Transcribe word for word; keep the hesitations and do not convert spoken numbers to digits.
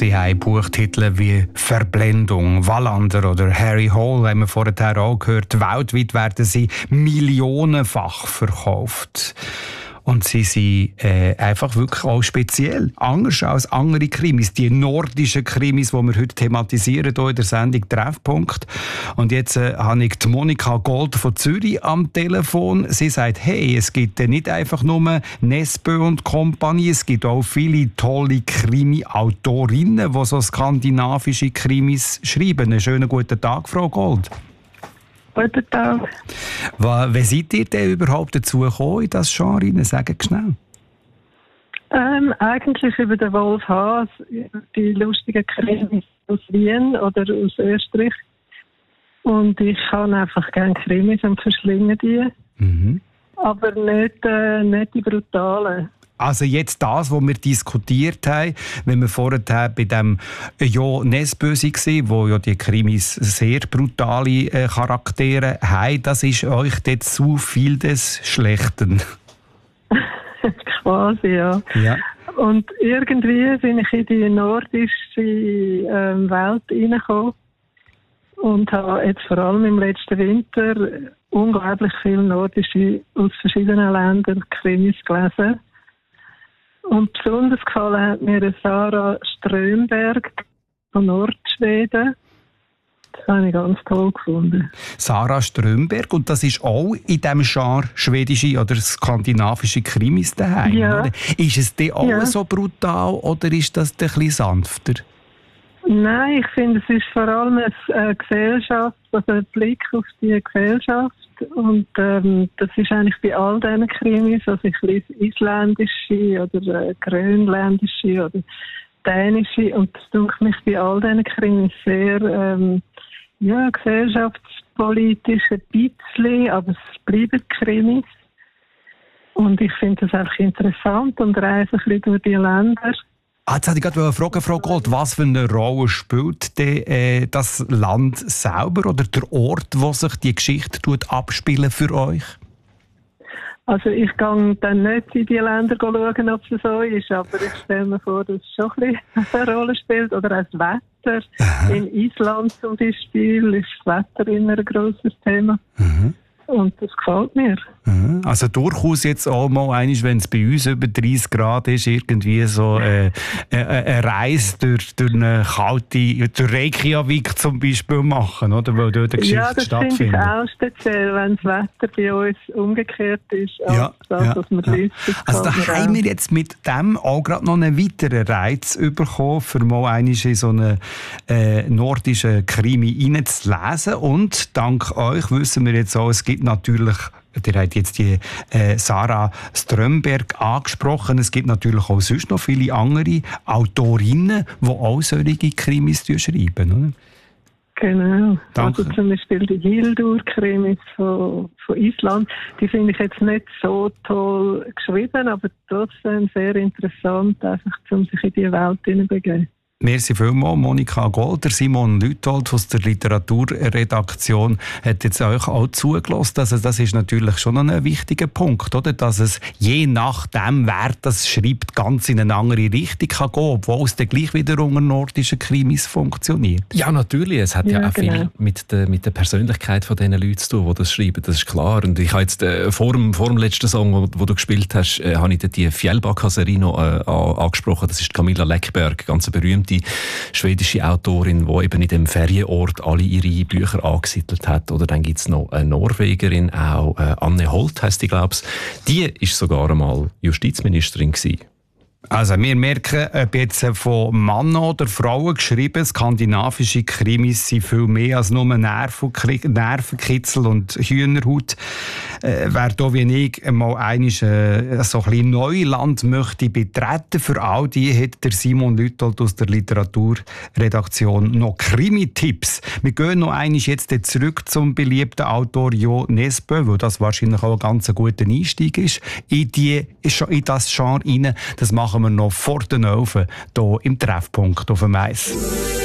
Sie haben Buchtitel wie «Verblendung», «Wallander» oder «Harry Hole», haben wir vorher auch gehört. Weltweit werden sie millionenfach verkauft. Und sie sind äh, einfach wirklich auch speziell. Anders als andere Krimis. Die nordischen Krimis, die wir heute thematisieren hier in der Sendung «Treffpunkt». Und jetzt äh, habe ich die Monika Gold von Zürich am Telefon. Sie sagt, hey, es gibt äh, nicht einfach nur Nesbø und Kompanie, es gibt auch viele tolle Krimi-Autorinnen, die so skandinavische Krimis schreiben. Einen schönen guten Tag, Frau Gold. Guten Tag. Wie seid ihr denn überhaupt dazu gekommen, in das Genre? Sagen Sie schnell. Ähm, eigentlich über den Wolf Haas, die lustigen Krimis aus Wien oder aus Österreich. Und ich habe einfach gerne Krimis und verschlinge die. Mhm. Aber nicht, äh, nicht die brutalen. Also jetzt das, was wir diskutiert haben, wenn wir vorher bei dem «Jo Nesbø» waren, wo ja die Krimis sehr brutale äh, Charaktere haben, das ist euch dort zu viel des Schlechten. Quasi, ja. ja. Und irgendwie bin ich in die nordische ähm, Welt reingekommen und habe jetzt vor allem im letzten Winter unglaublich viele nordische aus verschiedenen Ländern Krimis gelesen. Und besonders gefallen hat mir Sarah Strömberg von Nordschweden. Das habe ich ganz toll gefunden. Sarah Strömberg, und das ist auch in diesem Genre schwedische oder skandinavische Krimis daheim, ja. Oder? Ist es denn auch ja. so brutal oder ist das ein bisschen sanfter? Nein, ich finde, es ist vor allem eine Gesellschaft, also ein Blick auf die Gesellschaft. Und ähm, das ist eigentlich bei all diesen Krimis, also ich lese isländische oder äh, grönländische oder dänische, und das tut mich bei all diesen Krimis sehr ähm, ja, gesellschaftspolitisch ein bisschen, aber es bleiben Krimis. Und ich finde das einfach interessant und reise ein bisschen durch die Länder. Ah, jetzt wollte ich gerade fragen, Frau Gold, was für eine Rolle spielt de, äh, das Land selber oder der Ort, wo sich die Geschichte tut, abspielen für euch? Also ich gehe dann nicht in die Länder schauen, ob es so ist, aber ich stelle mir vor, dass es schon ein bisschen eine Rolle spielt. Oder auch das Wetter. Aha. In Island zum Beispiel ist das Wetter immer ein grosses Thema. Mhm. Und das gefällt mir. Also durchaus jetzt auch mal einmal, wenn es bei uns über dreißig Grad ist, irgendwie so äh, äh, eine Reise durch, durch eine kalte, durch Reykjavik zum Beispiel machen, oder? Weil dort eine Geschichte stattfindet. Ja, das finde ich auch speziell, wenn das Wetter bei uns umgekehrt ist, als ja, das, ja, was wir ja. lesen. Also da haben wir jetzt mit dem auch gerade noch einen weiteren Reiz bekommen, für mal einmal in so einen äh, nordischen Krimi reinzulesen. Und dank euch wissen wir jetzt auch, es gibt natürlich, ihr habt jetzt die äh, Sarah Strömberg angesprochen, es gibt natürlich auch sonst noch viele andere Autorinnen, die auch solche Krimis schreiben, oder? Genau. Danke. Also zum Beispiel die Hildur-Krimis von, von Island, die finde ich jetzt nicht so toll geschrieben, aber trotzdem sehr interessant, einfach um sich in die Welt hineinzubegeben. Merci vielmals, Monika Gold. Simon Lüthold aus der Literaturredaktion hat jetzt euch auch zugelassen. Also das ist natürlich schon ein wichtiger Punkt, oder? Dass es je nachdem, wer das schreibt, ganz in eine andere Richtung kann gehen, obwohl es dann gleich wieder unter nordischen Krimis funktioniert. Ja, natürlich. Es hat ja, ja auch genau. viel mit der, mit der Persönlichkeit von diesen Leuten zu tun, die das schreiben. Das ist klar. Und ich habe jetzt äh, vor, dem, vor dem letzten Song, wo, wo du gespielt hast, äh, habe ich die Fjällbacka-Serie äh, angesprochen. Das ist Camilla Läckberg, ganz eine berühmte die schwedische Autorin, die eben in dem Ferienort alle ihre Bücher angesiedelt hat. Oder dann gibt es noch eine Norwegerin, auch äh, Anne Holt heisst die, glaube ich. Die ist sogar einmal Justizministerin gewesen. Also wir merken, ob jetzt von Mann oder Frauen geschrieben, skandinavische Krimis sind viel mehr als nur Nervenkitzel und Hühnerhaut. Äh, wer da wie ich mal einmal äh, so ein bisschen Neuland möchte betreten, für all die hat der Simon Lüthold aus der Literaturredaktion noch Krimi-Tipps. Wir gehen noch einmal jetzt hier zurück zum beliebten Autor Jo Nesbø, weil das wahrscheinlich auch ein ganz guter Einstieg ist in, die, in das Genre rein. Das machen wir noch vor den Öfen hier im Treffpunkt auf dem Eis.